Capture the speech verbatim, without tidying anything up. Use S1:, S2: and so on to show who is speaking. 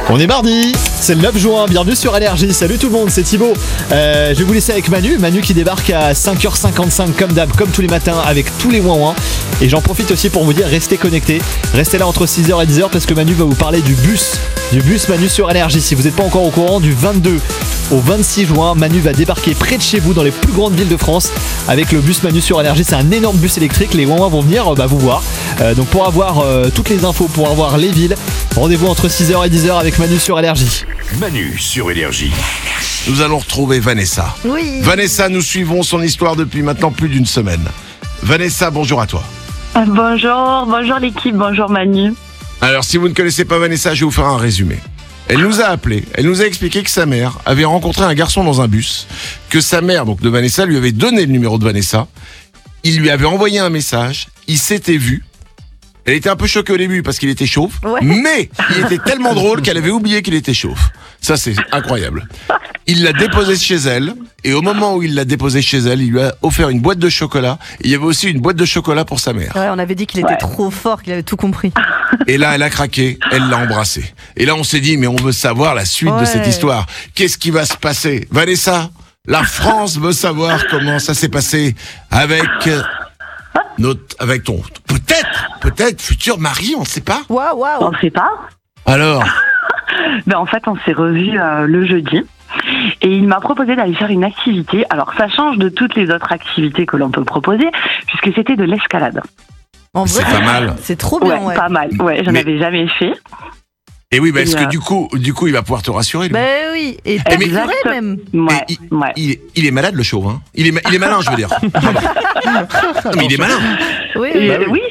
S1: On est mardi, c'est le neuf juin, bienvenue sur Énergie, salut tout le monde, c'est Thibaut. Euh, je vais vous laisser avec Manu, Manu qui débarque à cinq heures cinquante-cinq comme d'hab, comme tous les matins avec tous les ouin-ouin. Et j'en profite aussi pour vous dire, restez connectés, restez là entre six heures et dix heures parce que Manu va vous parler du bus, du bus Manu sur Énergie. Si vous n'êtes pas encore au courant, du vingt-deux au vingt-six juin, Manu va débarquer près de chez vous dans les plus grandes villes de France avec le bus Manu sur Énergie. C'est un énorme bus électrique, les ouin-ouin vont venir bah, vous voir. Euh, donc pour avoir euh, toutes les infos, pour avoir les villes, rendez-vous entre six heures et dix heures avec Manu sur Énergie.
S2: Manu sur Énergie. Nous allons retrouver Vanessa.
S3: Oui.
S2: Vanessa, nous suivons son histoire depuis maintenant plus d'une semaine. Vanessa, bonjour à toi.
S4: Bonjour, bonjour l'équipe, bonjour Manu.
S2: Alors, si vous ne connaissez pas Vanessa, je vais vous faire un résumé. Elle nous a appelé, elle nous a expliqué que sa mère avait rencontré un garçon dans un bus, que sa mère, donc de Vanessa, lui avait donné le numéro de Vanessa. Il lui avait envoyé un message, il s'était vu. Elle était un peu choquée au début parce qu'il était chauve,
S3: Ouais.
S2: mais il était tellement drôle qu'elle avait oublié qu'il était chauve. Ça, c'est incroyable. Il l'a déposé chez elle, et au moment où il l'a déposé chez elle, il lui a offert une boîte de chocolat. Et il y avait aussi une boîte de chocolat pour sa mère.
S3: Ouais, on avait dit qu'il était
S4: Ouais.
S3: trop fort, qu'il avait tout compris.
S2: Et là, elle a craqué, elle l'a embrassé. Et là, on s'est dit, mais on veut savoir la suite de
S3: Ouais.
S2: cette histoire. Qu'est-ce qui va se passer? Vanessa, la France veut savoir comment ça s'est passé avec euh, notre, avec ton, peut-être, peut-être futur mari, on ne sait pas.
S3: Waouh,
S4: On
S3: waouh.
S4: ne sait pas.
S2: Alors,
S4: Ben, en fait, on s'est revus euh, le jeudi et il m'a proposé d'aller faire une activité. Alors, ça change de toutes les autres activités que l'on peut proposer puisque c'était de l'escalade.
S3: En
S2: c'est
S3: vrai,
S2: pas mal.
S3: c'est trop bien,
S4: Ouais,
S3: ouais.
S4: pas mal. Ouais, j'en
S2: Mais-
S4: avais jamais fait.
S2: Et oui, parce
S4: Et,
S2: que
S4: euh,
S2: du coup, du coup, il va pouvoir te rassurer, lui.
S3: Ben oui, et
S2: Eh, mais-
S3: t'assurer même.
S4: Ouais,
S2: Et il,
S4: ouais.
S2: il, il est malade, le chauve, hein. Il est, ma- il est malin, je veux dire. Non, mais il est malin.
S3: Oui,
S4: Et,
S3: oui.
S4: euh, oui,